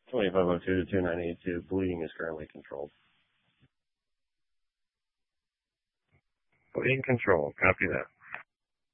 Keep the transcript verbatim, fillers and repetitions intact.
twenty-five oh two to two nine eight two. Bleeding is currently controlled. Bleeding control. Copy that.